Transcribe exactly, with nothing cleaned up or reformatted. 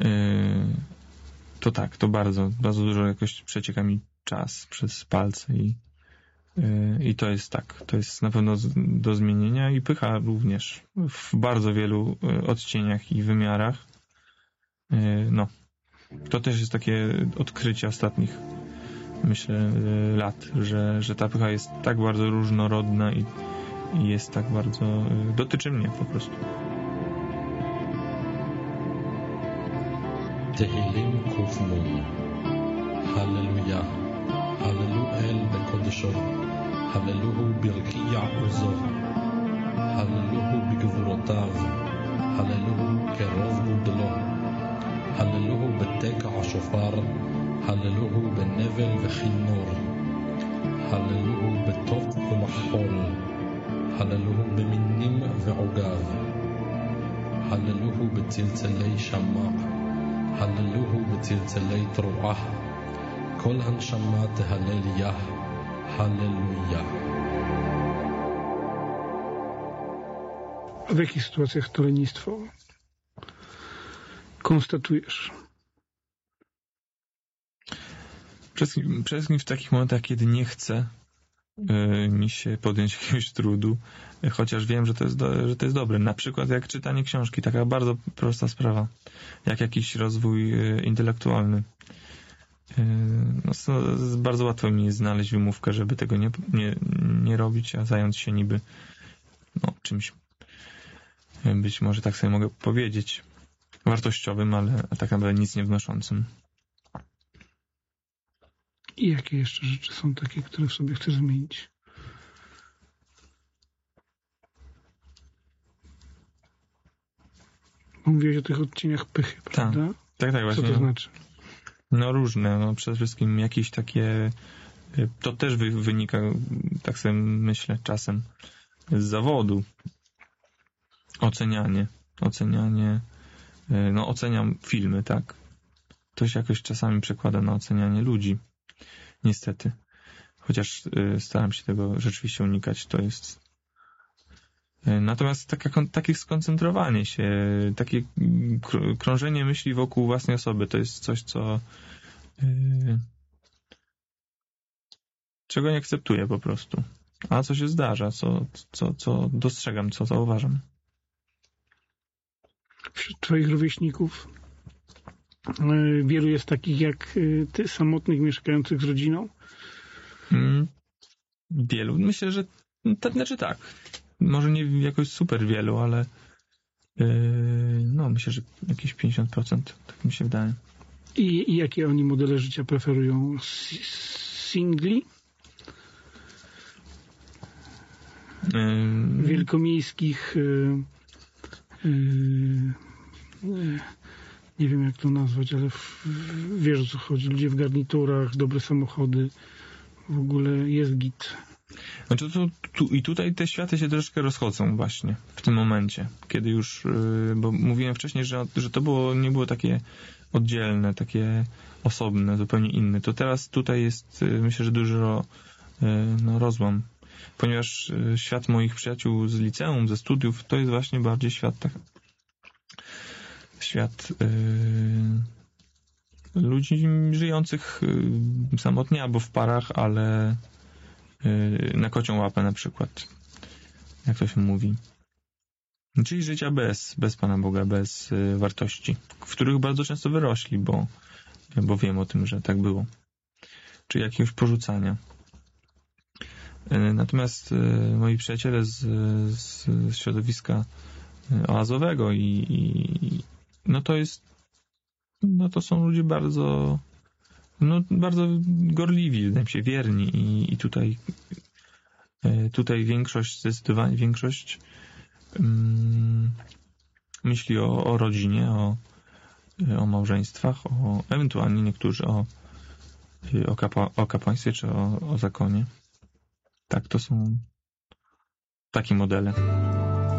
to tak, to bardzo, bardzo dużo jakoś przecieka mi czas przez palce i, i to jest tak, to jest na pewno do zmienienia i pycha również w bardzo wielu odcieniach i wymiarach. No, to też jest takie odkrycie ostatnich, myślę, lat, że, że ta pycha jest tak bardzo różnorodna i, i jest tak bardzo, dotyczy mnie po prostu. תהילים ק"נ. הללויה, הללו אל בקודשו, הללוהו ברקיע עוזו, הללוהו בגבורותיו, הללוהו קרוב גודלו, הללוהו בתקע השופר, הללוהו בנבל וכינור, הללוהו בטוב ומחול, הללוהו במינים ועוגב, הללוהו בצלצלי שמע, הללוהו בצלצלי תרועה, כל הנשמה תהלל יה, הללויה. A w jakich sytuacjach to lenistwo konstatujesz? Przede wszystkim w takich momentach, kiedy nie chcę yy, mi się podjąć jakiegoś trudu, yy, chociaż wiem, że to, jest do, że to jest dobre. Na przykład jak czytanie książki, taka bardzo prosta sprawa, jak jakiś rozwój yy, intelektualny. Yy, no, so, bardzo łatwo mi jest znaleźć wymówkę, żeby tego nie, nie, nie robić, a zająć się niby no, czymś, yy, być może tak sobie mogę powiedzieć, wartościowym, ale tak naprawdę nic nie wnoszącym. I jakie jeszcze rzeczy są takie, które w sobie chcesz zmienić? Mówiłeś o tych odcieniach pychy, prawda? Tak, tak, właśnie. Co to znaczy? No różne, no przede wszystkim jakieś takie, to też wy, wynika, tak sobie myślę, czasem z zawodu. Ocenianie, ocenianie, no oceniam filmy, tak. To się jakoś czasami przekłada na ocenianie ludzi. Niestety. Chociaż y, staram się tego rzeczywiście unikać. To jest... Y, natomiast taka, takie skoncentrowanie się, takie kr- krążenie myśli wokół własnej osoby, to jest coś, co... Y, czego nie akceptuję po prostu. A co się zdarza, co, co, co dostrzegam, co zauważam. Wśród twoich rówieśników wielu jest takich jak ty, samotnych, mieszkających z rodziną? Hmm, wielu. Myślę, że to znaczy tak. Może nie jakoś super wielu, ale yy, no myślę, że jakieś pięćdziesiąt procent, tak mi się wydaje. I, i jakie oni modele życia preferują? Singli? Yy, Wielkomiejskich yy, yy, yy. Nie wiem, jak to nazwać, ale w, wiesz, o co chodzi. Ludzie w garniturach, dobre samochody. W ogóle jest git. Znaczy to, tu, i tutaj te światy się troszkę rozchodzą właśnie w tym momencie, kiedy już, yy, bo mówiłem wcześniej, że, że to było, nie było takie oddzielne, takie osobne, zupełnie inne. To teraz tutaj jest, yy, myślę, że dużo yy, no, rozłam. Ponieważ yy, świat moich przyjaciół z liceum, ze studiów, to jest właśnie bardziej świat tak świat yy, ludzi żyjących yy, samotnie albo w parach, ale yy, na kocią łapę na przykład, jak to się mówi. Czyli życia bez, bez Pana Boga, bez yy, wartości, w których bardzo często wyrośli, bo, bo wiem o tym, że tak było. Czy jakiegoś porzucania. Yy, natomiast yy, moi przyjaciele z, z, z środowiska oazowego i, i no to jest, no to są ludzie bardzo, no bardzo gorliwi, wydaje mi się, wierni i, i tutaj, tutaj większość, zdecydowanie większość um, myśli o, o rodzinie, o, o małżeństwach, o, ewentualnie niektórzy o, o, kapa, o kapłaństwie czy o, o zakonie. Tak, to są takie modele.